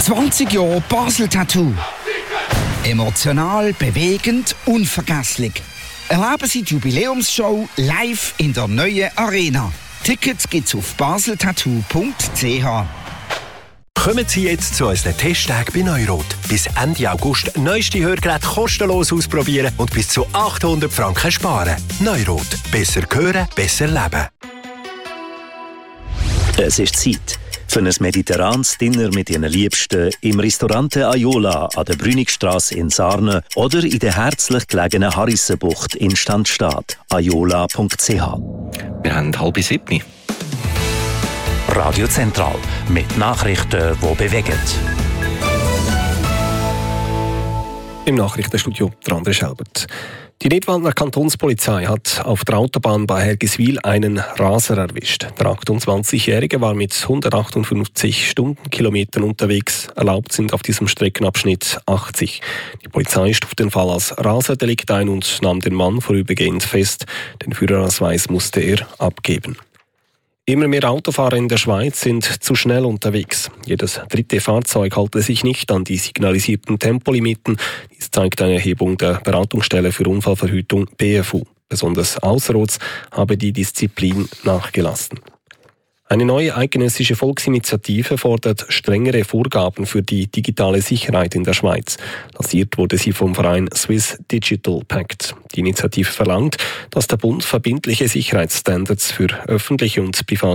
20 Jahre Basel Tattoo. Emotional, bewegend, unvergesslich. Erleben Sie die Jubiläumsshow live in der neuen Arena. Tickets gibt's auf baseltattoo.ch. Kommen Sie jetzt zu unseren Testtagen bei Neurot. Bis Ende August neueste Hörgeräte kostenlos ausprobieren und bis zu 800 Franken sparen. Neurot. Besser hören, besser leben. Es ist Zeit für ein mediterranes Dinner mit Ihren Liebsten im Restaurant Aiola an der Brünigstrasse in Sarne oder in der herzlich gelegenen Harissenbucht in Standstadt. aiola.ch. Wir haben 6:30. Radio Zentral mit Nachrichten, die bewegen. Im Nachrichtenstudio der André Schelbert. Die Nidwaldner Kantonspolizei hat auf der Autobahn bei Hergiswil einen Raser erwischt. Der 28-Jährige war mit 158 Stundenkilometern unterwegs. Erlaubt sind auf diesem Streckenabschnitt 80. Die Polizei stufte den Fall als Raserdelikt ein und nahm den Mann vorübergehend fest. Den Führerausweis musste er abgeben. Immer mehr Autofahrer in der Schweiz sind zu schnell unterwegs. Jedes dritte Fahrzeug halte sich nicht an die signalisierten Tempolimiten. Dies zeigt eine Erhebung der Beratungsstelle für Unfallverhütung BFU. Besonders außerorts habe die Disziplin nachgelassen. Eine neue eidgenössische Volksinitiative fordert strengere Vorgaben für die digitale Sicherheit in der Schweiz. Lanciert wurde sie vom Verein Swiss Digital Pact. Die Initiative verlangt, dass der Bund verbindliche Sicherheitsstandards für öffentliche und private